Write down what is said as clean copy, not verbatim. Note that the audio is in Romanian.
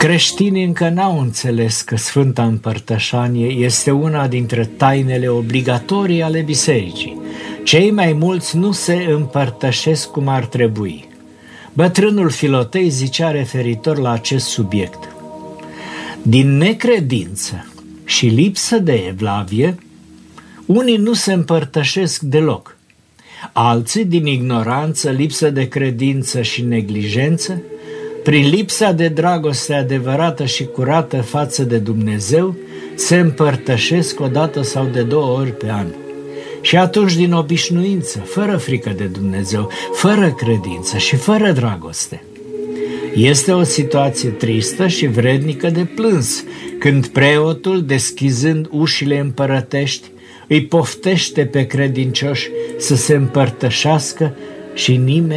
Creștinii încă n-au înțeles că Sfânta Împărtășanie este una dintre tainele obligatorii ale bisericii. Cei mai mulți nu se împărtășesc cum ar trebui. Bătrânul Filotei zicea referitor la acest subiect: din necredință și lipsă de evlavie, unii nu se împărtășesc deloc. Alții, din ignoranță, lipsă de credință și neglijență, prin lipsa de dragoste adevărată și curată față de Dumnezeu, se împărtășesc o dată sau de 2 ori pe an. Și atunci, din obișnuință, fără frică de Dumnezeu, fără credință și fără dragoste. Este o situație tristă și vrednică de plâns, când preotul, deschizând ușile împărătești, îi poftește pe credincioși să se împărtășească și nimeni